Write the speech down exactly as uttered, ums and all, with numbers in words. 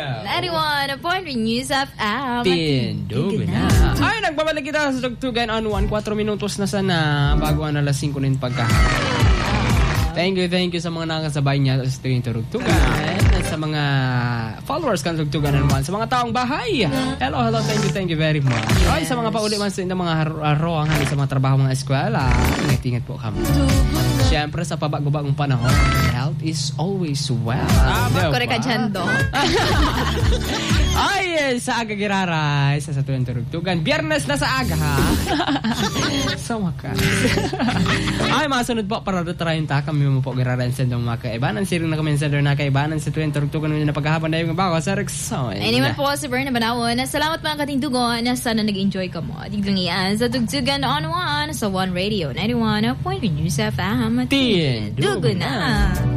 ninety-one point three News F M. Tindugan na. Ay, nagbabalik kita sa tugtugan on one. four minutos na sana bago ang alas five na yung pagkahapon. Thank you, thank you sa mga nakasabay niya sa tuwing turugtugan. At sa mga followers kan turugtugan naman. Sa mga taong bahay. Hello, hello, thank you, thank you very much. Yes. Ay, sa mga pauli man sa mga aroang hali sa mga trabaho mga eskwela. Ingat-ingat po kami. Siyempre, sa pabagubagong panahon, health is always well. Ah, magkore ka dyan, do. Ay, sa aga giraray, sa sa tuwing turugtugan. Biyernes na sa aga, ha? Sa wakas. Ay, masunod po para dotrayin ta kami mo po giraray sa mga kaibanan. Siring na kami sa na kaibanan sa tuwing turugtugan na napaghahapan na yung bako sa Rexon. Ay, naman po si Berna Banawon. Salamat mga katindugon. Sana nag-enjoy ka mo. Tiglang iyan sa tugtugan on one sa One Radio ninety-one point three News F M. Tindugan na.